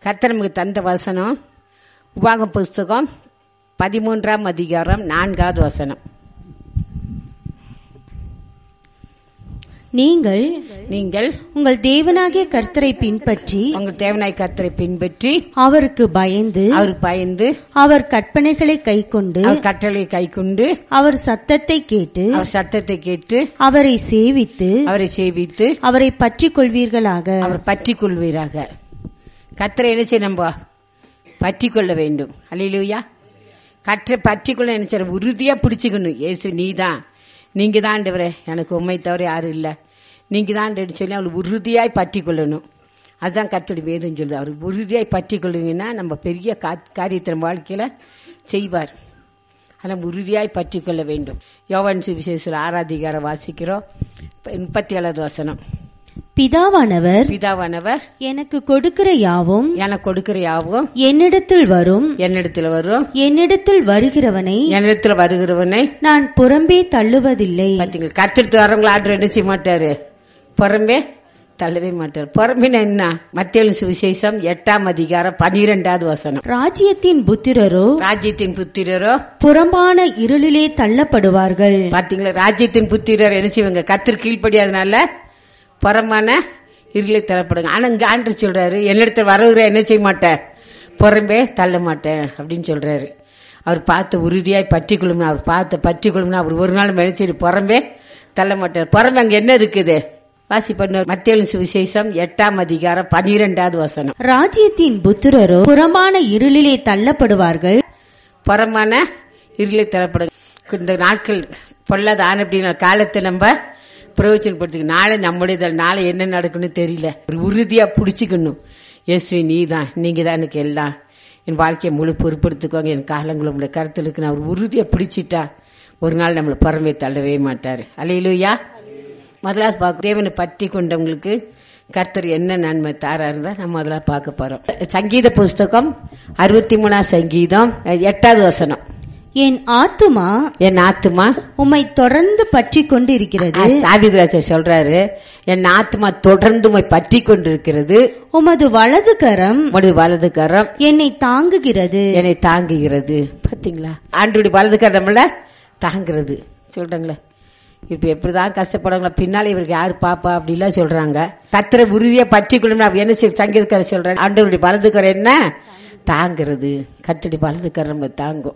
கர்த்தர் நமக்கு தந்த வசனம் உபாகம புஸ்தகம் 13ஆம் அதிகாரம் 4வது வசனம். நீங்கள் உங்கள் தேவனாகிய கர்த்தரை பின்பற்றி உங்கள் தேவனாகிய கர்த்தரை பின்பற்றி அவருக்கு பயந்து அவர் கற்பனைகளை கைக்கொண்டு அவர் கட்டளை கைக்கொண்டு அவர் சத்தத்தை கேட்டு அவரை சேவித்து அவரை பற்றிக் கொள்வீர்களாக. அவர் பற்றிக் கொள்வீராக. கர்த்தரை என்ன செய்ய நம்ம பற்றிக் கொள்ள வேண்டும். அல்லேலூயா. கர்த்தரை பற்றிக் கொள்ள என்ன செய்ய உறுதியா பிடிச்சுக்கணும். இயேசு நீதான், நீங்க தான் ஆண்டவரே, எனக்கு உம்மை தவிர யாரும் இல்ல, நீங்க தான் சொல்லி அவள் உறுதியாய் பற்றி கொள்ளணும். அதுதான் கர்த்தருடைய வேதம் சொல்லுது. அவர் உறுதியாய் பற்றி கொள்ளுங்கன்னா நம்ம பெரிய காரியத்தை வாழ்க்கையில செய்வார். அதெல்லாம் உறுதியாய் பற்றி கொள்ள வேண்டும். யோவான் சுவிசேஷம் 6ஆம் அதிகாரம் வாசிக்கிறோம், 37வது வசனம். பிதாவானவர் எனக்கு கொடுக்கிற யாவும் என்னிடத்தில் வரும், என்னிடத்தில் வருகிறவனை நான் புறம்பே தள்ளுவதில்லை. பாத்தீங்களா, கர்த்தருக்கு வரவங்களை ஆர்டர் என்ன செய்ய மாட்டாரு, புறம்பே தள்ளவே மாட்டார். புறம்பின என்ன? மத்தேயு சுவிசேஷம் 8ஆம் அதிகாரம் 12வது வசனம். ராஜ்யத்தின் புத்திரரோ புறம்பான இருளிலே தள்ளப்படுவார்கள். பாத்தீங்களா, ராஜ்யத்தின் புத்திரர் என்ன செய்வாங்க, கர்த்தருக்கு கீழ்ப்படியாதனால புறமான இருளை தள்ளப்படுங்க. ஆனா இங்க ஆண்டு சொல்றாரு, என்னிடத்துல வருகிற என்ன செய்ய மாட்டேன், புறம்பே தள்ள மாட்டேன் அப்படின்னு சொல்றாரு. அவர் பார்த்து உறுதியாய் பற்றிக்கொள்ளும், அவர் பார்த்து பற்றிக்கொள்ளும், அவர் ஒரு நாள் மேலே புறம்பே தள்ள மாட்டார். புறம்பே அங்க என்ன இருக்குது வாசி பண்ண மத்தேயு சுவிசேஷம் 8ஆம் அதிகாரம் 12வது வசனம். ராஜ்யத்தின் புத்திரரோ புறமான இருளிலே தள்ளப்படுவார்கள். புறமான இருளை தள்ளப்படுங்க. இந்த நாட்கள் பொல்லாத ஆன அப்படின்னா காலத்தை நம்ம பிரயோஜனப்படுத்திக்க. நாளை நம்முடைய நாளை என்ன நடக்குன்னு தெரியல. ஒரு உறுதியா பிடிச்சிக்கணும். இயேசுவே நீதான், நீங்க தான் எனக்கு எல்லாம், என் வாழ்க்கையை முழு பொறுப்படுத்திக்குவாங்க, என் காலங்களும் உங்களுடைய கருத்தில் இருக்கு. நான் ஒரு உறுதியா பிடிச்சிட்டா ஒரு நாள் நம்மளை புறம்பே தள்ளவே மாட்டாரு. அல்லேலூயா. முதலாவது பார்க்க தேவனை பற்றி கொண்டவங்களுக்கு கர்த்தர் என்ன நன்மை தாராருந்தா நம்ம முதல்ல பார்க்க போறோம். சங்கீத புஸ்தகம் 63ஆம் சங்கீதம் 8வது வசனம். என் ஆத்துமா உம்மை தொடர்ந்து பற்றி கொண்டு இருக்கிறது. தாவீது சொல்றாரு, என் ஆத்துமா தொடர்ந்து உம்மை பற்றி கொண்டிருக்கிறது. உமது வலது கரம் என்னை தாங்குகிறது. பாத்தீங்களா, ஆண்டவருடைய வலது கரம் நம்மள தாங்குறது சொல்றாங்களே. இப்ப எப்படிதான் கஷ்டப்படுறாங்களா, பின்னால இவருக்கு யாரு பாப்பா அப்படிலாம் சொல்றாங்க. கர்த்தரை உறுதியா பற்றி கொள்ளணும். என்ன சங்கீதக்காரர் சொல்றாரு, ஆண்டவருடைய வலது கரம் என்ன தாங்குறது. கர்த்தருடைய வலது கரம் நம்மளை தாங்கும்,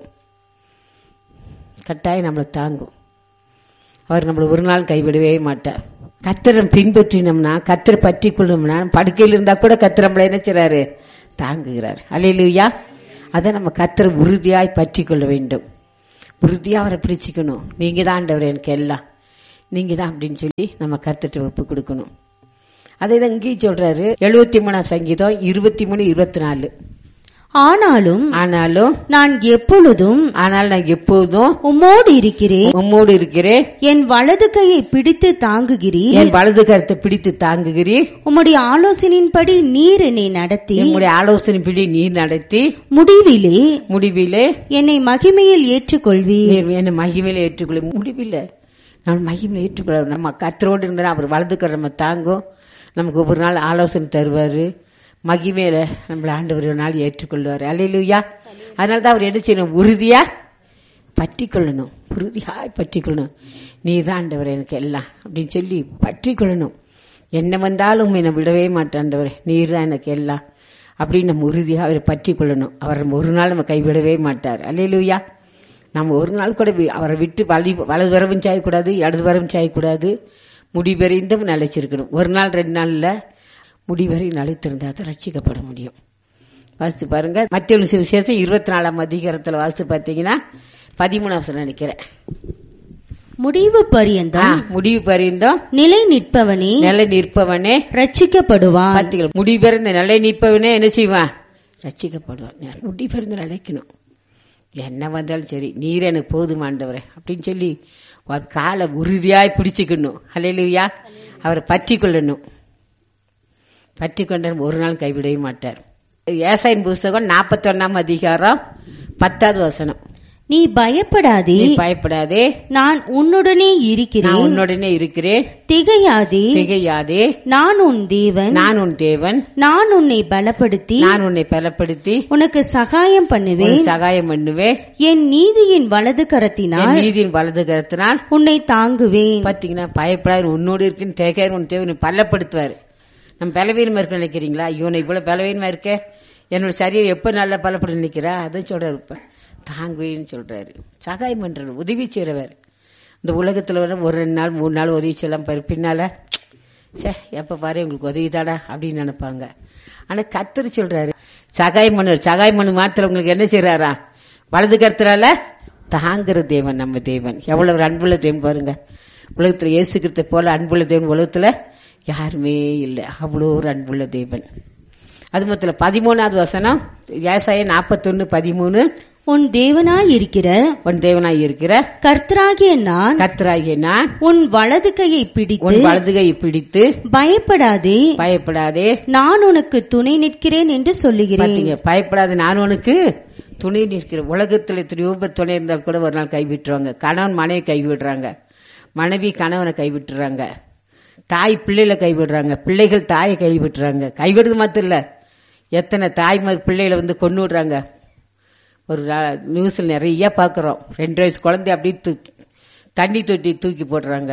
கட்டாயம் நம்மளை தாங்கும். அவர் நம்மளை ஒரு நாள் கைவிடவே மாட்டார். கர்த்தரை பின்பற்றினோம்னா, கர்த்தரை பற்றி கொள்ளணும்னா, படுக்கையில் இருந்தா கூட கர்த்தர் நம்மளை என்ன செய்றாரு, தாங்குகிறார். அல்லேலூயா. அதை நம்ம கர்த்தரை உறுதியாய் பற்றி கொள்ள வேண்டும். உறுதியா அவரை பிடிச்சிக்கணும். நீங்க தான் ஆண்டவர், எனக்கு எல்லாம் நீங்க தான் அப்படின்னு சொல்லி நம்ம கர்த்தரை ஒப்பு கொடுக்கணும். அதை தான் இங்கேயும் சொல்றாரு. 73ஆம் சங்கீதம் 23-24. ஆனாலும் நான் எப்பொழுதும் உம்மோடு இருக்கிறேன். என் வலது கையை பிடித்து தாங்குகிறீர். என் வலது கரத்தை பிடித்து தாங்குகிறீர். உம்முடைய ஆலோசனையின்படி நீர் என்னை நடத்தி. உம்முடைய ஆலோசனையின்படி நீர் நடத்தி முடிவிலே என்னை மகிமையில் ஏற்றுக்கொள்வீர். என்னை மகிமையில் ஏற்றுக்கொள்ள முடிவில்லை, நம்ம மகிமையில் ஏற்றுக்கொள்ள. நம்ம கர்த்தரோடு இருந்தா அவர் வலது கரம் நம்ம தாங்கும். நமக்கு ஒவ்வொரு நாள் ஆலோசனை தருவாரு. மகிமையில நம்மள ஆண்டவர் ஒரு நாள் ஏற்றுக்கொள்வார். அல்லேலூயா. அதனாலதான் அவர் என்ன செய்யணும், உறுதியா பற்றி கொள்ளணும். உறுதியாய் பற்றி கொள்ளணும். நீ தான் ஆண்டவர் எனக்கு எல்லாம் அப்படின்னு சொல்லி பற்றி கொள்ளணும். என்ன வந்தாலும் என்னை விடவே மாட்டேன் ஆண்டவரே, நீர் தான் எனக்கு எல்லாம் அப்படின்னு நம்ம உறுதியா அவரை பற்றி கொள்ளணும். அவர் ஒரு நாள் நம்ம கைவிடவே மாட்டார். அல்லேலூயா. நம்ம ஒரு நாள் கூட அவரை விட்டு வலது வரவும் சாயக்கூடாது, இடது வரவும் சாயக்கூடாது. முடிவெறிந்தும் நிலைச்சிருக்கணும். ஒரு நாள் 2 நாள்ல முடிவரை நிலைத்திருந்தா தான் ரட்சிக்கப்பட முடியும். வாசித்து பாருங்க, மத்தேயு சுவிசேஷம் 24ஆம் அதிகாரத்தில் வாசித்து பார்த்தீங்கன்னா 13 வசனம் நினைக்கிறேன். முடிவு பரியந்தம் நிலை நிற்பவனே ரட்சிக்கப்படுவான். பார்த்தீங்களா, முடிவெறிந்த நிலை நிற்பவனே என்ன செய்வான், ரட்சிக்கப்படுவான். முடிவெறிந்து நிலைக்கணும். என்ன வந்தாலும் சரி, நீர் எனக்கு போதுமாண்டவரே அப்படின்னு சொல்லி ஒரு காலை உறுதியாய் பிடிச்சுக்கணும். அல்லேலூயா. அவரை பற்றி கொள்ளணும். பற்றி கொண்ட ஒரு நாள் கைவிடவே மாட்டார். ஏசாயின் புஸ்தகம் 41ஆம் அதிகாரம் 10வது வசனம். நீ பயப்படாதே, பயப்படாதே, நான் உன்னுடனே இருக்கிறேன், உன்னுடனே இருக்கிறேன். திகையாதே, திகையாதே, நான் உன் தேவன், நான் உன் தேவன். நான் உன்னை பலப்படுத்தி, நான் உன்னை பலப்படுத்தி உனக்கு சகாயம் பண்ணுவேன், சகாயம் பண்ணுவேன். என் நீதியின் வலது கரத்தினால், நீதியின் வலது கரத்தினால் உன்னை தாங்குவேன். பாத்தீங்கன்னா, பயப்படாது, உன்னோடு இருக்குன்னு தேகையார் உன் தேவன் பலப்படுத்துவார். நம்ம பலவீனமா இருக்க நினைக்கிறீங்களா? இவனை இவ்வளவு பலவீனமா இருக்க, என்னோட சரீரம் எப்ப நல்லா பலப்பட நினைக்கிறா, அதை சொல்றாரு. இப்ப தாங்குவேன்னு சொல்றாரு. சகாயம் பண்றாரு, உதவி செய்யறவர். இந்த உலகத்துல ஒரு 2 நாள் 3 நாள் உதவி செய்யலாம் பாரு, பின்னால எப்ப பாரு உங்களுக்கு உதவி தாடா அப்படின்னு நினைப்பாங்க. ஆனா கர்த்தர் சொல்றாரு சகாயம் பண்ணுவார். சகாயம் பண்ணு மாத்திரம் உங்களுக்கு என்ன செய்யறாரா? வலது கர்த்தரால தாங்குற தேவன் நம்ம தேவன். எவ்வளவு ஒரு அன்புள்ள தேவன் பாருங்க. உலகத்துல இயேசு கிறிஸ்துவை போல அன்புள்ள தேவன் உலகத்துல யாருமே இல்லை. அவ்வளோ ஒரு அன்புள்ள தேவன். அது மொத்தம் 13வது வசனம், ஏசாயா 41:13. உன் தேவனாய் இருக்கிற, உன் தேவனாய் இருக்கிற கர்த்தராகிய நான், கர்த்தராகிய நான் உன் வலது கையை பிடித்து, உன் வலது கையை பிடித்து, பயப்படாதே, பயப்படாதே, நான் உனக்கு துணை நிற்கிறேன் என்று சொல்லுகிறேன். பயப்படாதே, நான் உனக்கு துணை நிற்கிறேன். உலகத்தில் எத்தனையோ பேர் துணை இருந்தால் கூட ஒரு நாள் கைவிட்டுருவாங்க. கணவன் மனைவி கைவிடுறாங்க, மனைவி கணவனை கைவிட்டுறாங்க, தாய் பிள்ளைகளை கைவிடுறாங்க, பிள்ளைகள் தாயை கைவிட்டுறாங்க. கைவிடுறது மாத்திரம் இல்ல, எத்தனை தாய்மார் பிள்ளைகளை கொண்டு விடுறாங்க. ஒரு நியூஸ்ல நிறைய பாக்குறோம். 2 வயசு குழந்தை அப்படியே தண்ணி தொட்டி தூக்கி போடுறாங்க.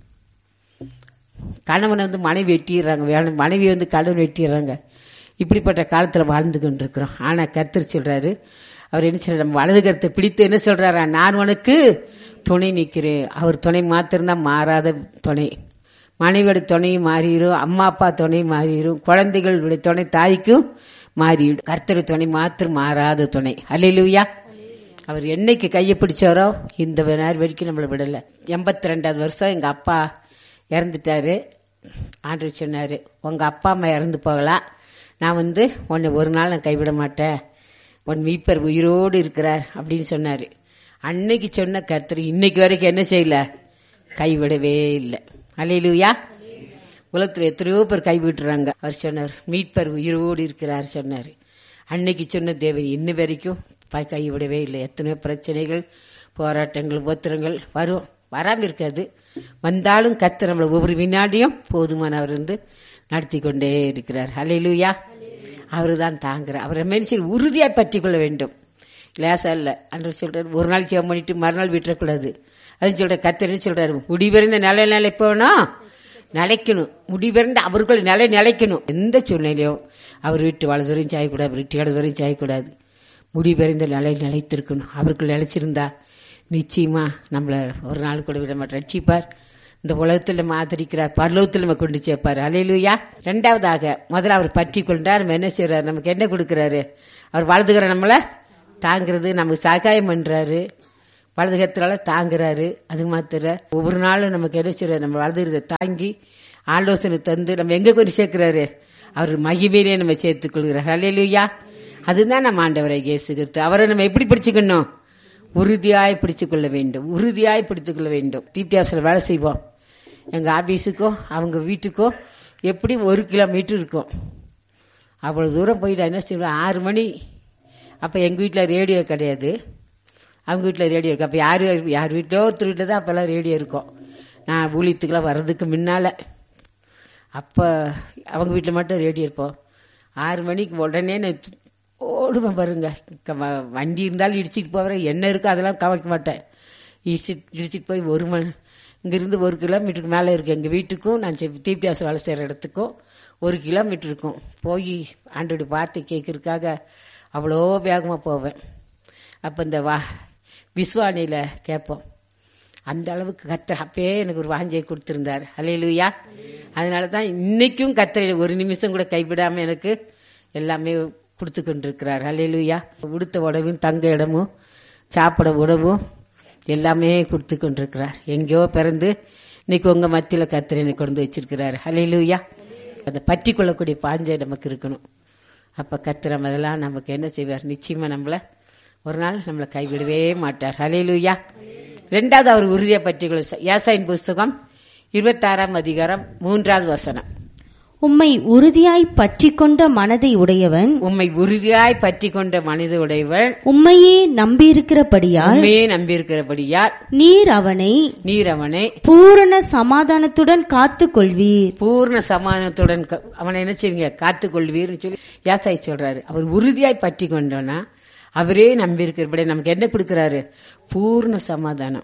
கணவன் மனைவி வெட்டிடுறாங்க, மனைவி கணவன் வெட்டிடுறாங்க. இப்படிப்பட்ட காலத்துல வாழ்ந்து கொண்டிருக்கிறோம். ஆனா கர்த்தர் சொல்றாரு, அவர் என்ன சொல்றாரு, நம்ம வலது கரத்தை பிடித்து என்ன சொல்றாரா, நான் உனக்கு துணை நிற்கிறேன். அவர் துணை மாத்திரம்தான் மாறாத துணை. மனைவியோட துணையும் மாறிடும், அம்மா அப்பா துணை மாறிடும், குழந்தைகளுடைய துணை தாய்க்கும் மாறிடும். கர்த்தர் துணை மாத்திரம் மாறாத துணை. அல்லேலூயா. அவர் என்னைக்கு கையை பிடிச்சாரோ இந்த நேரம் வரைக்கும் நம்மளை விடல. 82வது வருஷம் எங்க அப்பா இறந்துட்டாரு. ஆண்டவர் சொன்னாரு, உங்க அப்பா அம்மா இறந்து போகலாம், நான் உன்னை ஒரு நாள் நான் கைவிட மாட்டேன், உன் மீட்பர் உயிரோடு இருக்கிறார் அப்படின்னு சொன்னாரு. அன்னைக்கு சொன்ன கர்த்தர் இன்னைக்கு வரைக்கும் என்ன செய்யல, கைவிடவே இல்லை. அல்லேலூயா. உலகத்துல எத்தனையோ பேர் கைவிட்டுறாங்க. அவர் சொன்னார், மீட்பர் உயிரோடு இருக்கிறார் சொன்னாரு. அன்னைக்கு சொன்ன தேவன் இன்ன வரைக்கும் கைவிடவே இல்லை. எத்தனையோ பிரச்சனைகள், போராட்டங்கள், உபத்திரங்கள் வரும், வராம இருக்காது. வந்தாலும் கர்த்தர் நம்மள ஒவ்வொரு வினாடியும் போதுமானவர் நடத்தி கொண்டே இருக்கிறார். அல்லேலூயா. அவரு தான் தாங்குறார். அவரை மனுஷன் உறுதியாய் பற்றி கொள்ள வேண்டும். லேசா இல்ல. அன்று சொல்றாரு, ஒரு நாள் ஜெபம் பண்ணிட்டு மறுநாள் விட்டுறக்கூடாது. அதுன்னு சொல்ற கர்த்தர் என்ன சொல்றாரு, முடிவிருந்த நிலை போனா நிலைக்கணும். முடிவிருந்த அவர்கள் நிலைக்கணும். எந்த சூழ்நிலையும் அவர் வீட்டு வலதுவரையும் சாயக்கூடாது, அவர் வீட்டு இடதுவரையும் சாயக்கூடாது. முடிவிருந்த நிலைத்திருக்கணும். அவர்கள் நிலைச்சிருந்தா நிச்சயமா நம்மள ஒரு நாள் கூட விட மாட்டார், ரட்சிப்பார். இந்த உலகத்தில் நம்ம ஆதரிக்கிறார், பரலோகத்தில் நம்ம கொண்டு சேர்ப்பார். அல்லேலூயா. 2வதாக முதல்ல அவர் பற்றி கொண்டார். நம்ம என்ன செய்யறாரு, நமக்கு என்ன கொடுக்கிறாரு, அவர் வலதுகிற நம்மள தாங்கிறது, நமக்கு சகாயம் பண்றாரு, வலதுகத்தினால தாங்குறாரு. அது மாத்திர ஒவ்வொரு நாளும் நமக்கு என்ன செய்யறாரு, நம்ம வலதுகிறத தாங்கி ஆலோசனை தந்து நம்ம எங்க கொண்டு சேர்க்கிறாரு, அவர் மகிமையிலே நம்ம சேர்த்துக் கொள்கிறார். அல்லேலூயா. அதுதான் நம்ம ஆண்டவரை இயேசு கிறிஸ்து. அவரை நம்ம எப்படி பிடிச்சுக்கணும், உறுதியாய் பிடிச்சுக் கொள்ள வேண்டும், உறுதியாய் பிடித்துக் கொள்ள வேண்டும். தீப்தியாசில வேலை செய்வோம். எங்க ஆபீஸுக்கோ அவங்க வீட்டுக்கோ எப்படி 1 கிலோமீட்டர் இருக்கும். அவ்வளவு தூரம் போயிட்டா என்ன செய்வோம், 6 மணி. அப்ப எங்க வீட்டுல ரேடியோ கிடையாது, அவங்க வீட்டில் ரேடியோ இருக்கு. அப்போ யார் வீட்டிலோ ஒருத்தர் வீட்டில் தான் அப்போல்லாம் ரேடியோ இருக்கும். நான் ஊழியத்துக்கெல்லாம் வர்றதுக்கு முன்னால் அப்போ அவங்க வீட்டில் மட்டும் ரேடியோ இருப்போம். 6 மணிக்கு உடனே நான் ஓடுவேன் பாருங்க. வண்டி இருந்தாலும் இடிச்சிட்டு போவேன், என்ன இருக்கோ அதெல்லாம் கவனிக்க மாட்டேன். இடிச்சிட்டு போய் 1 மணி இங்கிருந்து 1 கிலோமீட்டருக்கு மேலே இருக்கு எங்கள் வீட்டுக்கும் நான் தீப்தியாசம் வேலை செய்கிற இடத்துக்கும் 1 கிலோமீட்டர் இருக்கும். போய் ஆண்டோட வார்த்தை கேட்கறதுக்காக அவ்வளோ வேகமாக போவேன். அப்போ இந்த விஸ்வானியில கேட்போம். அந்த அளவுக்கு கர்த்தர் அப்பயே எனக்கு ஒரு வாஞ்சை கொடுத்திருந்தார். அல்லேலூயா. அதனாலதான் இன்னைக்கும் கர்த்தரை ஒரு நிமிஷம் கூட கைவிடாம எனக்கு எல்லாமே கொடுத்து கொண்டிருக்கிறார். அல்லேலூயா. உடுத்த உணவும் தங்க இடமும் சாப்பிட உணவும் எல்லாமே கொடுத்து கொண்டிருக்கிறார். எங்கேயோ பிறந்து இன்னைக்கு உங்க மத்தியில கர்த்தர் என்னை கொண்டு வச்சிருக்கிறார். அல்லேலூயா. அதை பற்றி கொள்ளக்கூடிய பாஞ்சை நமக்கு இருக்கணும். அப்ப கர்த்தர் அதெல்லாம் நமக்கு என்ன செய்வார், நிச்சயமா நம்மள ஒரு நாள் நம்மளை கைவிடவே மாட்டார். அல்லேலூயா. 2வது அவர் உறுதியை பற்றி ஏசாயின் புஸ்தகம் 26ஆம் அதிகாரம் 3வது வசனம். உம்மை உறுதியாய் பற்றிக் கொண்ட மனதை உடையவன், உம்மை உறுதியாய் பற்றி கொண்ட மனித உடையவன், உம்மையே நம்பியிருக்கிறபடியால் உண்மையே நம்பியிருக்கிறபடியால் நீர் அவனை பூரண சமாதானத்துடன் காத்துக் கொள்வீர். பூர்ண சமாதானத்துடன் அவனை என்ன செய்வீங்க? காத்துக் கொள்வீர்னு சொல்லி யாசாய் சொல்றாரு. அவர் உறுதியாய் பற்றி கொண்டோன்னா அவரே நம்பியிருக்கிறபடி நமக்கு என்ன கொடுக்கிறாரு? பூர்ண சமாதானம்.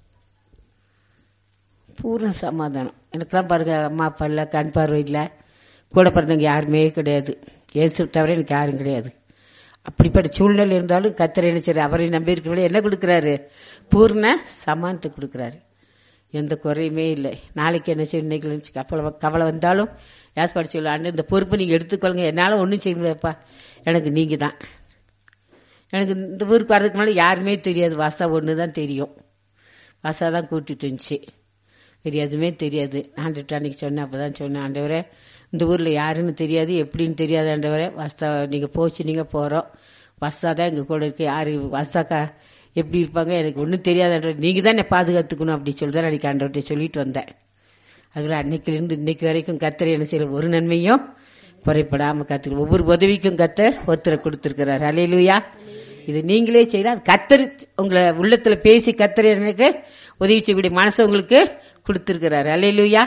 பூர்ண சமாதானம். எனக்குலாம் பாருங்க, அம்மா அப்பா இல்லை, கண் பார்வை இல்லை, கூட பிறந்தவங்க யாருமே கிடையாது, இயேசு தவிர எனக்கு யாரும் கிடையாது. அப்படிப்பட்ட சூழ்நிலை இருந்தாலும் கர்த்தர் என்ன செய்றாரு? அவரை நம்பி இருக்கிறவங்களே என்ன கொடுக்குறாரு? பூர்ண சமாதானத்தை கொடுக்குறாரு. எந்த குறையுமே இல்லை. நாளைக்கு என்ன செய்யும், இன்னைக்கு கவலை வந்தாலும் யாஸ்பாடு சொல்லு, இந்த பொறுப்பு நீங்கள் எடுத்துக்கொள்ளுங்க, என்னால் ஒன்றும் செய்ய முடியாதுப்பா, எனக்கு நீங்கள் தான். எனக்கு இந்த ஊருக்கு வர்றதுக்கு முன்னாடி யாருமே தெரியாது, வாசா ஒன்று தான் தெரியும். வாசா தான் கூட்டிட்டு இருந்துச்சு, வேறு எதுவுமே தெரியாது. ஆண்டுட்டு அன்னைக்கு சொன்னேன், அப்போ தான் சொன்னேன், ஆண்டவரே இந்த ஊரில் யாருன்னு தெரியாது, எப்படின்னு தெரியாது ஆண்டவரே, வாஸ்தா நீங்கள் போச்சு, நீங்கள் போகிறோம், வாஸ்தா தான் எங்கள் கூட இருக்கு, யார் வாஸ்தாக்கா எப்படி இருப்பாங்க எனக்கு ஒன்றும் தெரியாது ஆண்டவர், நீங்கள் தான் என்னை பாதுகாத்துக்கணும் அப்படி சொல்லி தான் அன்றைக்கி ஆண்டவர்கிட்ட சொல்லிட்டு வந்தேன். அதில் அன்னைக்கிலிருந்து இன்னைக்கு வரைக்கும் கர்த்தர் என்ன செய்யல, ஒரு நன்மையும் குறைப்படாமல் கற்றுக்கணும். ஒவ்வொரு உதவிக்கும் கர்த்தர் ஒருத்தரை கொடுத்துருக்கிறார். அல்லேலூயா. இது நீங்களே செய்யலாம். அது கர்த்தர் உங்களை உள்ளத்தில் பேசி கர்த்தர் எனக்கு உதவி செய்யக்கூடிய மனசை உங்களுக்கு கொடுத்துருக்கிறாரு. அல்லேலூயா.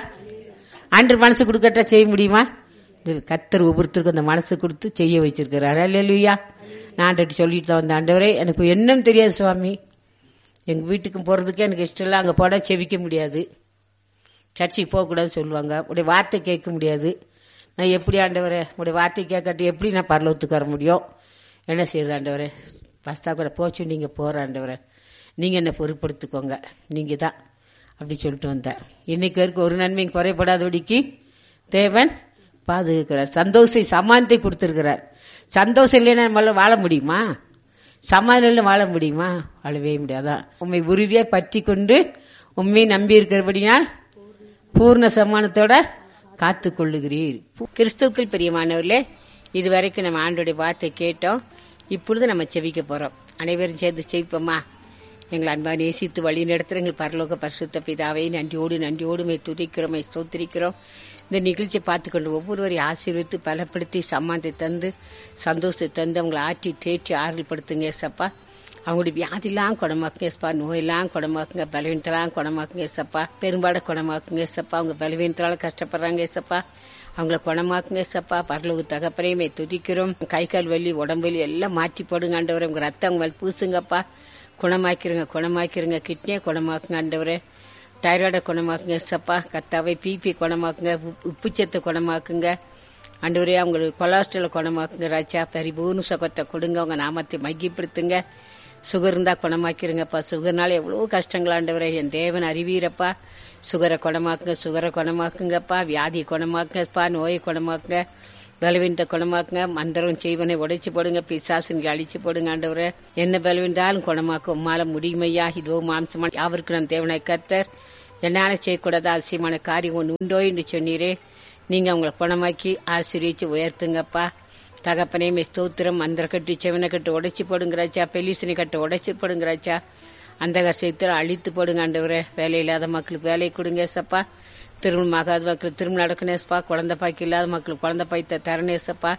ஆண்டு மனசு கொடுக்கட்டா செய்ய முடியுமா? கர்த்தர் ஒவ்வொருத்தருக்கும் அந்த மனசு கொடுத்து செய்ய வச்சிருக்கிறாரு. அல்லேலூயா. நான் ஆண்டுட்டு சொல்லிட்டு தான் வந்த, ஆண்டவரே எனக்கு என்னன்னு தெரியாது சுவாமி, எங்கள் வீட்டுக்கும் போகிறதுக்கே எனக்கு இஷ்டம் இல்லை, அங்கே போட செவிக்க முடியாது, சர்ச்சைக்கு போகக்கூடாதுன்னு சொல்லுவாங்க, உடைய வார்த்தை கேட்க முடியாது, நான் எப்படி ஆண்டவரே உடைய வார்த்தை கேட்கட்டு எப்படி நான் பரலோகத்துக்கு வர முடியும்? என்ன செய்யுது ஆண்டவரே? பஸ்தா கூட போச்சு, நீங்கள் போகிற ஆண்டவரே, நீங்கள் என்னை பொறுப்படுத்திக்கோங்க, நீங்கள் தான் அப்படி சொல்லிட்டு வந்தேன். இன்னைக்கு வரைக்கும் ஒரு நன்மையும் குறைபடாதபடிக்கு தேவன் பாதுகாக்கிறார். சந்தோஷம் சமாதானத்தை கொடுத்திருக்கிறார். சந்தோஷம் இல்லைன்னா நம்மளால வாழ முடியுமா? சமாதானம் வாழ முடியுமா? வாழவே முடியாதான். உண்மை உறுதியாக பற்றி கொண்டு உண்மையை நம்பி இருக்கிறபடியால் பூர்ண சமாதானத்தோட காத்து கொள்ளுகிறீர். கிறிஸ்துவுக்குள் பிரியமானவர்களே, இதுவரைக்கும் நம்ம ஆண்டோடைய வார்த்தை கேட்டோம். இப்பொழுது நம்ம செவிக்க போறோம். அனைவரும் சேர்ந்து செவிப்போமா? எங்கள் அன்பா நேசித்து வழி நடத்துகிற எங்கள் பரலோக பரிசுத்த பிதாவை நன்றியோடு துதிக்கிறோம், ஸ்தோத்திரிக்கிறோம். இந்த நிகழ்ச்சியை பார்த்துக்கொண்டு ஒவ்வொருவரையும் ஆசீர்வித்து பலப்படுத்தி சமாதானத்தை தந்து சந்தோஷத்தை தந்து அவங்களை ஆற்றி தேற்றி ஆறுதல் படுத்துங்க ஏசப்பா. அவங்களுடைய வியாதிலாம் குணமாக்குங்க ஏசப்பா, நோயெல்லாம் குணமாக்குங்க, பலவீனத்தெல்லாம் குணமாக்குங்க ஏசப்பா, பெரும்பாட குணமாக்குங்க ஏசப்பா. அவங்க பலவீனத்தால கஷ்டப்படுறாங்க ஏசப்பா, அவங்கள குணமாக்குங்க ஏசப்பா. பரலோக தகப்பனையுமே துதிக்கிறோம். கை கால் வலி உடம்பு வலி எல்லாம் மாற்றி போடுங்க ஆண்டவரே. உங்க ரத்தம் அவங்க பூசுங்கப்பா, குணமாக்கிருங்க. கிட்னியை குணமாக்குங்க ஆண்டவரே, டைராய்டை குணமாக்குங்க ஏசப்பா. கத்தாவை பிபி குணமாக்குங்க, உப்புச்சத்தை குணமாக்குங்க ஆண்டவரே. அவங்களுக்கு கொலஸ்ட்ரால குணமாக்குங்க ராஜா. பரிபூர்ண சுகத்தை கொடுங்க, அவங்க நாமத்தை மையப்படுத்துங்க. சுகர் இருந்தா குணமாக்கிருங்கப்பா. சுகர்னால எவ்வளவு கஷ்டங்கள் ஆண்டவரே, என் தேவன் அறிவீரப்பா. சுகரை குணமாக்குங்கப்பா. வியாதியை குணமாக்குங்கப்பா, நோயை குணமாக்குங்க, பலவீனத்தை குணமாக்குங்க. மந்திரம் செய்வனை உடைச்சு போடுங்க, பிசாசுங்களை அழிச்சு போடுங்க ஆண்டவரே. என்ன பலவீனத்தாலும் குணமாக்க உம்மால முடியுமையா? இதோ மாம்சமான யாவருக்கு நான் தேவனாய் கர்த்தர், என்னால செய்யக்கூடாத அதிசயமான காரியம் ஒன்று உண்டோ என்று சொன்னீரே. நீங்க அவங்களை குணமாக்கி ஆசீர்வதிச்சு உயர்த்துங்கப்பா. தகப்பனே ஸ்தோத்திரம். மந்திர கட்டு செவனை கட்டு உடைச்சு போடுங்கிறாச்சா, பெலிசனை கட்டு உடைச்சு போடுங்கிறாச்சா, அந்த கஷ்டத்தில் அழித்து போடுங்க ஆண்டவரே. வேலை இல்லாத மக்களுக்கு வேலையை கொடுங்க ஏசப்பா. திருமணம் ஆகாத மக்களுக்கு திருமணம் நடக்கணேசப்பா. குழந்தை பாய்க்கு இல்லாத மக்களுக்கு குழந்தை பாய்த்த தரணேசப்பா.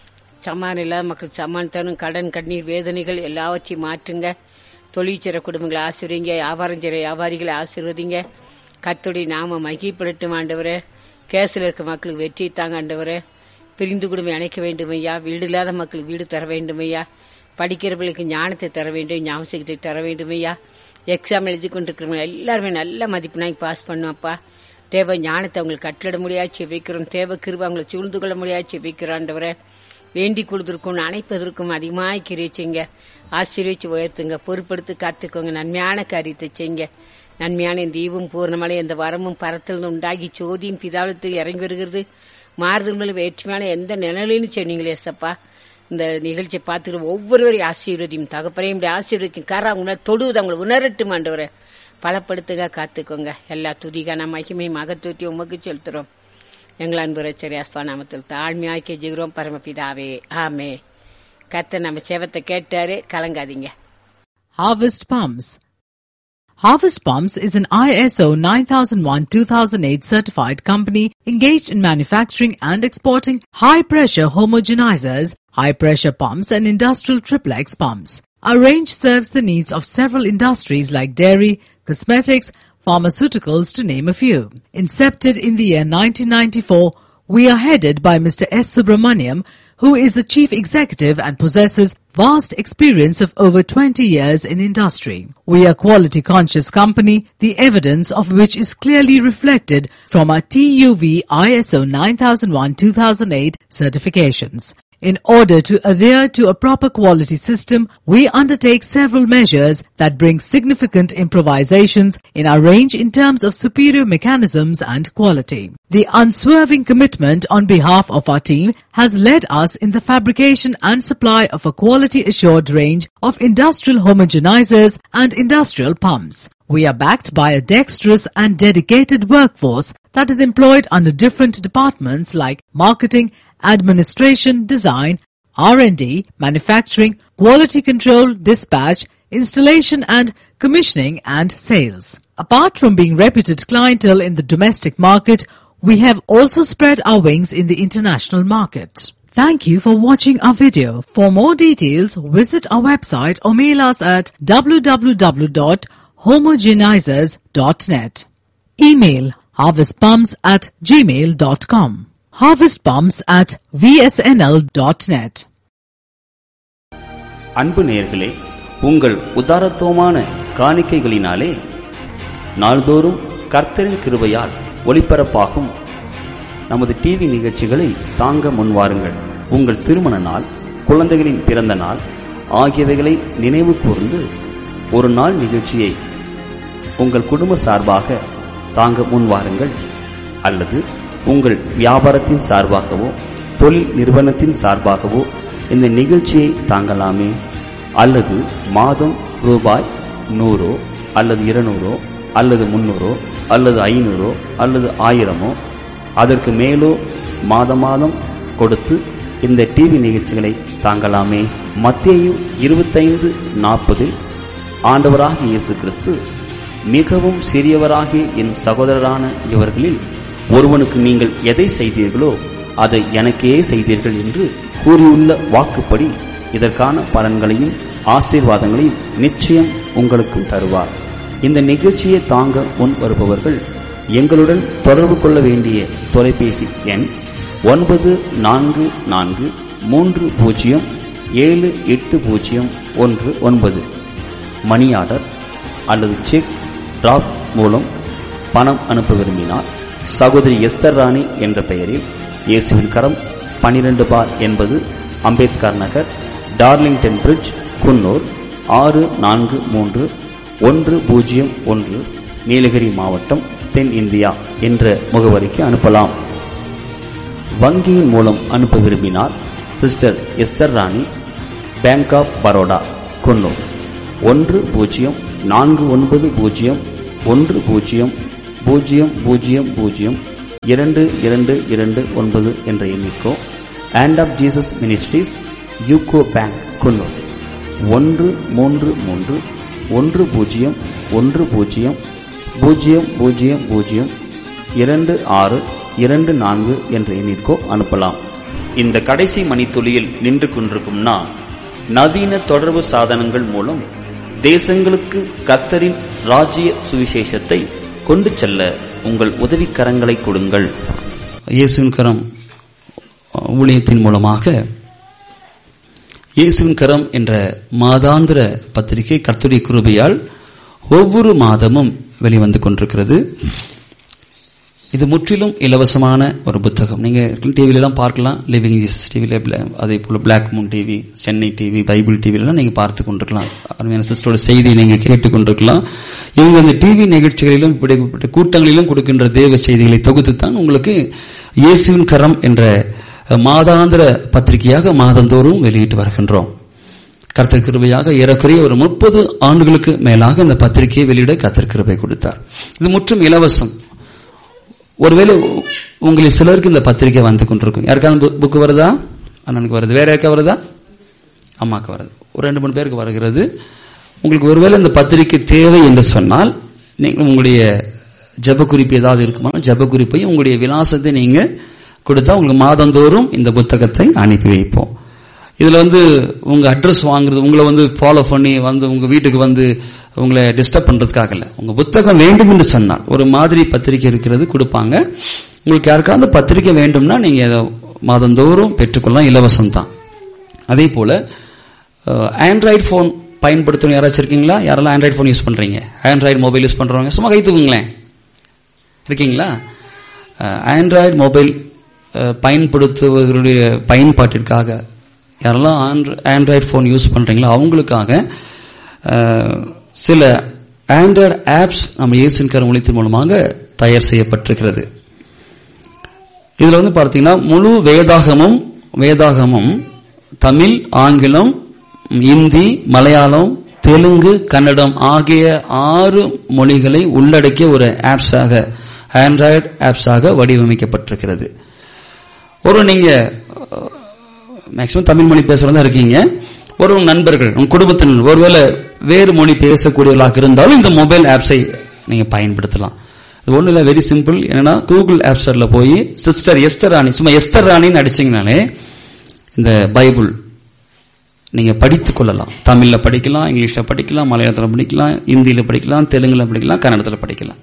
சமான் இல்லாத மக்களுக்கு சமான் தரும். கடன் கண்ணீர் வேதனைகள் எல்லாவற்றையும் மாற்றுங்க. தொழிற்சிற குடும்பங்களை ஆசீர்வதிங்க, வியாபாரம் செய்கிற வியாபாரிகளை ஆசீர்வதிங்க. கர்த்தருடைய நாம மகிமைப்படட்டும் ஆண்டவரே. கேஸில் இருக்க மக்களுக்கு வெற்றி தாங்க ஆண்டவரே. பிரிந்து குடும்பம் இணைக்க வேண்டும் ஐயா. வீடு இல்லாத மக்களுக்கு வீடு தர வேண்டும் ஐயா. படிக்கிறவர்களுக்கு ஞானத்தை தர வேண்டும், ஞாபகத்தை தர வேண்டும் ஐயா. எக்ஸாம் எழுதி கொண்டிருக்கிறவங்க எல்லாருமே நல்ல மதிப்பெண்ணாய் பாஸ் பண்ணுவாப்பா. தேவ ஞானத்தை அவங்களுக்கு கட்டளிட முடியாச்சு வைக்கிறோம். தேவ கிருபை அவங்களை சூழ்ந்து கொள்ள முடியாச்சு வைக்கிறாண்டவரை. வேண்டிக் கொடுத்திருக்கும் அணைப்பதற்கும் அதிகமாக கிரிச்சிங்க. ஆசீர்வதிச்சு உயர்த்துங்க, பொறுப்படுத்தி காத்துக்கோங்க. நன்மையான காரியத்தை செய்யுங்க. நன்மையான இந்த ஈவும் பூர்ணமலை இந்த வரமும் பரத்திலிருந்து உண்டாகி சோதியின் பிதாவத்தில் இறங்கி வருகிறது. மாறுதல் வேற்றுமையான எந்த நிழலின்னு சொன்னீங்களே சப்பா. இந்த நிகழ்ச்சியை பார்த்துக்கிற ஒவ்வொருவரையும் ஆசீர்வதியும் தகப்பனையும் ஆசீர்வதிக்கும் கார அவங்கள தொடுவது அவங்களை உணரட்டும் ஆண்டவரை. பலப்படுத்துக, காத்துக்கோங்க. எல்லா துதிகான மகிமை மகத்துவத்தையும் உமக்கு செலுத்துறோம். எங்கள் அன்பு ரட்சகர் இயேசு நாமத்தில் தாழ்மையாக்கி ஜெபிக்கிறோம் பரமபிதாவே, ஆமே. கர்த்தர் நம்ம சேவத்தை கேட்டாரு, கலங்காதீங்க. Harvest Palms. Harvest Pumps is an ISO 9001-2008 certified company engaged in manufacturing and exporting high-pressure homogenizers, high-pressure pumps and industrial triplex pumps. Our range serves the needs of several industries like dairy, cosmetics, pharmaceuticals to name a few. Incepted in the year 1994, we are headed by Mr. S. Subramaniam, who is the chief executive and possesses vast experience of over 20 years in industry. We are a quality conscious company, the evidence of which is clearly reflected from our TUV ISO 9001-2008 certifications. In order to adhere to a proper quality system, we undertake several measures that bring significant improvisations in our range in terms of superior mechanisms and quality. The unswerving commitment on behalf of our team has led us in the fabrication and supply of a quality-assured range of industrial homogenizers and industrial pumps. We are backed by a dexterous and dedicated workforce that is employed under different departments like marketing, administration, design, R&D, manufacturing, quality control, dispatch, installation and commissioning and sales. Apart from being reputed clientele in the domestic market, we have also spread our wings in the international market. Thank you for watching our video. For more details, visit our website or mail us at www.homogenizers.net. Email harvestpumps@gmail.com. harvestpumps@vsnl.net. அன்பு நேயர்களே, உங்கள் உதாரத்துவமான காணிக்கைகளினாலே நாள்தோறும் கர்த்தரின் கிருபையால் ஒளிபரப்பாகும் நமது TV நிகழ்ச்சிகளை தாங்க முன்வாருங்கள். உங்கள் திருமண நாள், குழந்தைகளின் பிறந்த நாள் ஆகியவைகளை நினைவு கூர்ந்து ஒரு நாள் நிகழ்ச்சியை உங்கள் குடும்ப சார்பாக தாங்க முன்வாருங்கள். அல்லது உங்கள் வியாபாரத்தின் சார்பாகவோ தொழில் நிறுவனத்தின் சார்பாகவோ இந்த நிகழ்ச்சியை தாங்கலாமே. அல்லது மாதம் ரூபாய் 100 அல்லது 200 அல்லது 300 அல்லது 500 அல்லது 1000 அதற்கு மேலோ மாதம் மாதம் கொடுத்து இந்த டிவி நிகழ்ச்சிகளை தாங்கலாமே. மத்தேயு 25:40 ஆண்டவராகிய இயேசு கிறிஸ்து, மிகவும் சிறியவராகிய என் சகோதரரான இவர்களில் ஒருவனுக்கு நீங்கள் எதை செய்தீர்களோ அதை எனக்கே செய்தீர்கள் என்று கூறியுள்ள வாக்குப்படி இதற்கான பலன்களையும் ஆசீர்வாதங்களையும் நிச்சயம் உங்களுக்கும் தருவார். இந்த நிகழ்ச்சியை தாங்க முன் வருபவர்கள் எங்களுடன் தொடர்பு கொள்ள வேண்டிய தொலைபேசி எண் 9440780119. மணி ஆர்டர் அல்லது செக் டிராப் மூலம் பணம் அனுப்ப விரும்பினார் சகோதரி எஸ்தர் ராணி என்ற பெயரில் இயேசுவின் கரம் 12/80 அம்பேத்கர் நகர், டார்லிங்டன் பிரிட்ஜ், குன்னூர் 643101, நீலகிரி மாவட்டம், தென் இந்தியா என்ற முகவரிக்கு அனுப்பலாம். வங்கியின் மூலம் அனுப்ப விரும்பினார் sister Esther Rani, bank of Baroda, Coonoor 100401000229 என்ற எண்ணிக்கோ, and half Jesus ministries, UCO bank, Coonoor 13310002624 என்ற எண்ணிற்கோ அனுப்பலாம். இந்த கடைசி மணித்துளியில் நின்று கொண்டிருக்கும் நான், நவீன தொடர்பு சாதனங்கள் மூலம் தேசங்களுக்கு கர்த்தரின் ராஜ்ய சுவிசேஷத்தை கொண்டு செல்ல உங்கள் உதவிக்கரங்களை கொடுங்கள். இயேசுவின் கரம் ஊழியத்தின் மூலமாக இயேசுவின் கரம் என்ற மாதாந்திர பத்திரிகை கர்த்தருடைய கிருபையால் ஒவ்வொரு மாதமும் வெளிவந்து கொண்டிருக்கிறது. இது முற்றிலும் இலவசமான ஒரு புத்தகம். நீங்க டிவில எல்லாம் பார்க்கலாம், லிவிங் ஜீசஸ் டிவில, அதே போல black Moon TV, Chennai TV, Bible டிவிலாம் நீங்க பார்த்து கொண்டிருக்கலாம். அருமையான சிஸ்டரோட செய்தியை நீங்க கேட்டுக் கொண்டிருக்கலாம். இவங்க அந்த டிவி நிகழ்ச்சிகளிலும் இப்படிப்பட்ட கூட்டங்களிலும் கொடுக்கின்ற தேவ செய்திகளை தொகுத்துத்தான் உங்களுக்கு இயேசுவின் கரம் என்ற மாதாந்திர பத்திரிகையாக மாதந்தோறும் வெளியிட்டு வருகின்றோம். கர்த்தர் கிருபையாக ஏறக்குறைய ஒரு 30 ஆண்டுகளுக்கு மேலாக இந்த பத்திரிகையை வெளியிட கர்த்தர் கிருபை கொடுத்தார். இது முற்றும் இலவசம். ஒருவேளை உங்களுக்கு சிலருக்கு இந்த பத்திரிகை வந்து கொண்டிருக்கும். யாருக்காவது புக்கு வருதா? அண்ணனுக்கு வருது. வேற யாருக்கா வருதா? அம்மாக்கு வருது. ஒரு 2-3 பேருக்கு வருகிறது. உங்களுக்கு ஒருவேளை இந்த பத்திரிகை தேவை என்று சொன்னால் நீங்கள் உங்களுடைய ஜெப குறிப்பு ஏதாவது இருக்குமா, ஜெப குறிப்பையும் உங்களுடைய விலாசத்தை நீங்க கொடுத்தா உங்களுக்கு மாதந்தோறும் இந்த புத்தகத்தை அனுப்பி வைப்போம். இதுல உங்க அட்ரஸ் வாங்குறது, உங்களை ஃபாலோ பண்ணி உங்க வீட்டுக்கு உங்களை டிஸ்டர்ப் பண்றதுக்காக இல்ல. உங்க புத்தகம் வேண்டும் என்று சொன்னால் ஒரு மாதிரி பத்திரிகை இருக்கிறது கொடுப்பாங்க. உங்களுக்கு யாருக்காவது பத்திரிகை வேண்டும்னா நீங்க மாதந்தோறும் பெற்றுக்கொள்ளலாம், இலவசம் தான். அதே போல ஆண்ட்ராய்டு போன் பயன்படுத்தணும் யாராச்சும் இருக்கீங்களா? யாரெல்லாம் ஆண்ட்ராய்டு போன் யூஸ் பண்றீங்க? ஆண்ட்ராய்டு மொபைல் யூஸ் பண்றவங்க சும்மா கை தூக்குங்களேன். இருக்கீங்களா? ஆண்ட்ராய்டு மொபைல் பயன்படுத்துவதனுடைய பயன்பாட்டிற்காக யாரெல்லாம் ஆண்ட்ராய்டு போன் யூஸ் பண்றீங்களோ அவங்களுக்காக சில ஆண்ட்ராய்டு ஆப்ஸ் நம்ம இயேசுவின் கரம் ஊழியத்தின் மூலமாக தயார் செய்யப்பட்டிருக்கிறது. இதுல பார்த்தீங்கன்னா முழு வேதாகமும் தமிழ், ஆங்கிலம், இந்தி, மலையாளம், தெலுங்கு, கன்னடம் ஆகிய 6 மொழிகளை உள்ளடக்கிய ஒரு ஆப்ஸாக, ஆண்ட்ராய்டு ஆப்ஸாக வடிவமைக்கப்பட்டிருக்கிறது. நீங்க மேக்சிமம் தமிழ் மொழி பேசுறதா இருக்கீங்க, ஒரு நண்பர்கள் உங்க குடும்பத்தினர் ஒருவேளை வேறு மொழி பேசக்கூடியவர்களாக இருந்தாலும் இந்த மொபைல் ஆப்ஸை நீங்க பயன்படுத்தலாம். இது ஒண்ணு இல்ல, வெரி சிம்பிள். என்னன்னா கூகுள் ஆப் ஸ்டோர்ல போய் சிஸ்டர் எஸ்தர் ராணி, சும்மா எஸ்தர் ராணின்னு அடிச்சீங்கனாலே இந்த பைபிள் நீங்க படித்துக் கொள்ளலாம். தமிழ்ல படிக்கலாம், இங்கிலீஷ்ல படிக்கலாம், மலையாளத்துல படிக்கலாம், இந்தியில படிக்கலாம், தெலுங்குல படிக்கலாம், கன்னடத்துல படிக்கலாம்.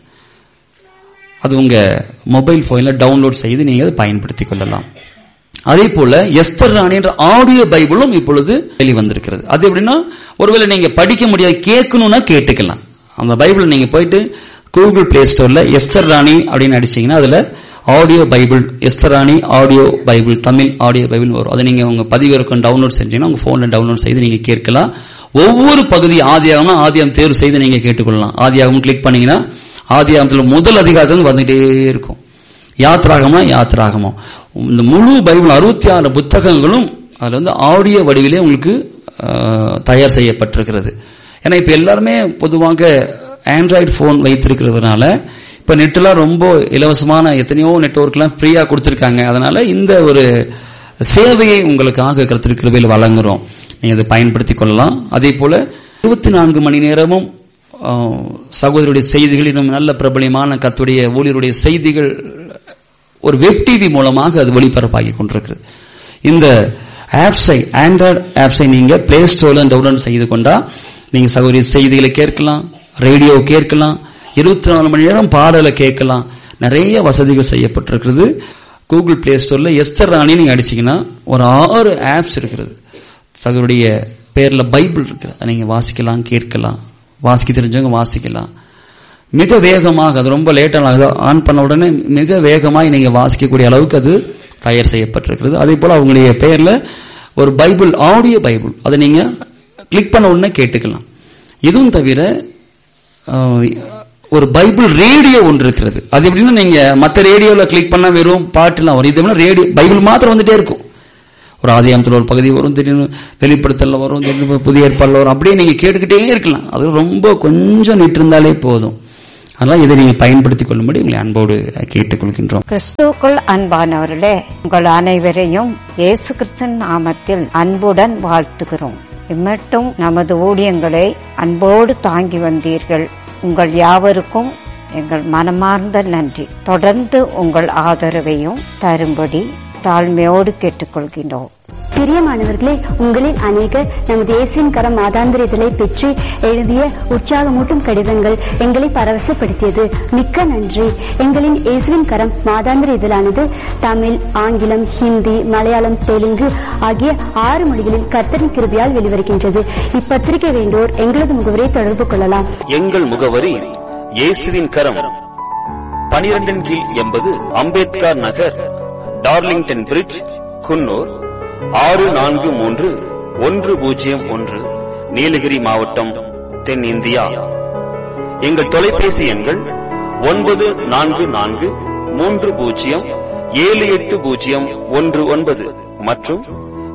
அது உங்க மொபைல் போன்ல டவுன்லோட் செய்து நீங்க அதை பயன்படுத்திக் கொள்ளலாம். அதே போல எஸ்தர் ராணி என்ற ஆடியோ பைபிளும் இப்பொழுது வெளிவந்திருக்கிறது. அது எப்படின்னா ஒருவேளை நீங்க படிக்க முடியாது, கேட்கணும்னா கேட்டுக்கலாம். அந்த பைபிள் நீங்க போயிட்டு கூகுள் பிளே ஸ்டோர்ல எஸ்தர் ராணி அப்படின்னு அடிச்சீங்கன்னா அதுல ஆடியோ பைபிள், எஸ்தர் ராணி audio Bible, Tamil audio Bible வரும். அதை நீங்க உங்க பதிவிறக்கம் டவுன்லோட் செஞ்சீங்கன்னா உங்க போன்ல டவுன்லோட் செய்து நீங்க கேட்கலாம். ஒவ்வொரு பகுதி ஆதியாகம்னா ஆதியாகம் தேர்வு செய்து நீங்க கேட்டுக்கொள்ளலாம். ஆதியாகம் கிளிக் பண்ணீங்கன்னா ஆதியாகத்துல முதல் அதிகாரத்தில் வந்துட்டே இருக்கும். யாத்ராகமம் இந்த முழு பைபிள் 66 புத்தகங்களும் அதுல ஆடியோ வடிவிலே உங்களுக்கு தயார் செய்யப்பட்டிருக்கிறது. ஏன்னா இப்ப எல்லாருமே பொதுவாக ஆண்ட்ராய்டு போன் வைத்திருக்கிறதுனால இப்ப நெட்லாம் ரொம்ப இலவசமான எத்தனையோ நெட்வொர்க் எல்லாம் ஃப்ரீயா கொடுத்திருக்காங்க. அதனால இந்த ஒரு சேவையை உங்களுக்காக கர்த்தர் கிருபையில் வழங்குறோம், நீங்க அதை பயன்படுத்திக் கொள்ளலாம். அதே போல 24 மணி நேரமும் சகோதரருடைய செய்திகள், இன்னும் நல்ல பிரபலியமான கர்த்தருடைய ஊழியருடைய செய்திகள் ஒரு வெப் டிவி மூலமாக அது ஒளிபரப்பாகி கொண்டிருக்கிறது. இந்த ஆப்ஸை, ஆண்ட்ராய்டு ஆப்ஸை நீங்க பிளே ஸ்டோர்ல டவுன்லோட் செய்து கொண்டா நீங்க சகோதரிய செய்திகளை கேட்கலாம், ரேடியோ கேட்கலாம், 24 மணி நேரம் பாடலை கேட்கலாம். நிறைய வசதிகள் செய்யப்பட்டிருக்கிறது. கூகுள் பிளே ஸ்டோர்ல எஸ்தர் ராணி நீங்க அடிச்சீங்கன்னா ஒரு 6 ஆப்ஸ் இருக்கிறது. சகோதரிய பேர்ல பைபிள் இருக்குது, அதை நீங்க வாசிக்கலாம், கேட்கலாம். வாசிக்க தெரிஞ்சவங்க வாசிக்கலாம். மிக வேகமாக, அது ரொம்ப லேட்டாக ஆன் பண்ண உடனே மிக வேகமாக நீங்க வாசிக்கக்கூடிய அளவுக்கு அது தயார் செய்யப்பட்டிருக்கிறது. அதே போல அவங்களுடைய பெயர்ல ஒரு பைபிள், ஆடியோ பைபிள், அதை நீங்க கிளிக் பண்ண உடனே கேட்டுக்கலாம். இதுவும் தவிர ஒரு பைபிள் ரேடியோ ஒன்று இருக்கிறது. அது எப்படின்னா நீங்க மற்ற ரேடியோல கிளிக் பண்ணா வெறும் பாட்டுலாம் வரும், இது ரேடியோ பைபிள் மாத்திரம் வந்துட்டே இருக்கும். ஒரு ஆதியாகமத்தில் ஒரு பகுதி வரும், திடீர்னு வெளிப்படுத்தல வரும், திடீர்னு புதிய ஏற்பாடுல வரும், அப்படியே நீங்க கேட்டுக்கிட்டே இருக்கலாம். அது ரொம்ப கொஞ்சம் நிட்டு இருந்தாலே போதும். அதனால இதை நீங்க பயன்படுத்திக் கொள்ளும்படி உங்களை அன்போடு கேட்டுக்கொள்கின்றோம். கிறிஸ்துவுக்குள் அன்பானவர்களே, உங்கள் அனைவரையும் இயேசு கிறிஸ்துவின் நாமத்தில் அன்புடன் வாழ்த்துகிறோம். இம்மட்டும் நமது ஊழியங்களை அன்போடு தாங்கி வந்தீர்கள். உங்கள் யாவருக்கும் எங்கள் மனமார்ந்த நன்றி. தொடர்ந்து உங்கள் ஆதரவையும் தரும்படி தாழ்மையோடு கேட்டுக்கொள்கின்றோம். பிரியமானவர்களே, உங்களில் அநேகர் நமது இயேசுவின் கரம் மாதாந்திர இதழை பெற்று எழுதிய உற்சாகமூட்டும் கடிதங்கள் எங்களை பரவசப்படுத்தியது. மிக்க நன்றி. எங்களின் இயேசுவின் கரம் மாதாந்திர இதழானது தமிழ், ஆங்கிலம், ஹிந்தி, மலையாளம், தெலுங்கு ஆகிய 6 மொழிகளில் கர்த்தரின் கிருபையால் வெளிவருகின்றது. இப்பத்திரிகை வேண்டோர் எங்களது முகவரியை தொடர்பு கொள்ளலாம். எங்கள் முகவரி இயேசுவின் கரம், 12 கீழ் 80 அம்பேத்கர் நகர், டார்லிங்டன் பிரிட்ஜ், குன்னூர் 643101, நீலகிரி மாவட்டம், தென் இந்தியா. எங்கள் தொலைபேசி எண்கள் 9443078019 மற்றும்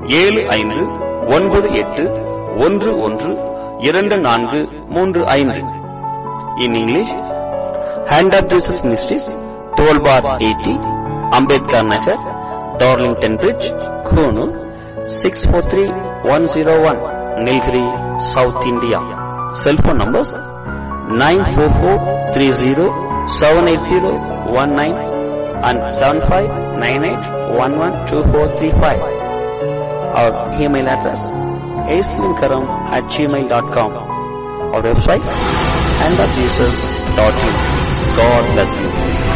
7598112435. In English, Hand of Jesus Ministries, 12 bar 80, Ambedkar Nagar, Darlington Bridge, Konoor 643101, Nilgiri, South India. Cell phone numbers 94430-780-19 and 7598112435. Our email address asvinkaram@gmail.com. Our website handofjesus.in. God bless you.